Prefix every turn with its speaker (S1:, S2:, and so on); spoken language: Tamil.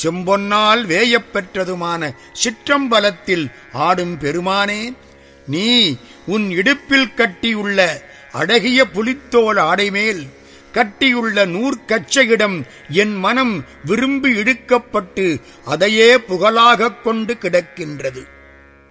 S1: செம்பொன்னால் வேயப் பெற்றதுமான சிற்றம்பலத்தில் ஆடும் பெருமானே, நீ உன் இடுப்பில் கட்டியுள்ள அழகிய புலித்தோல் ஆடைமேல் கட்டியுள்ள நூற்கச்சையிடம் என் மனம் விரும்பி இழுக்கப்பட்டு அதையே புகழாகக் கொண்டு கிடக்கின்றது.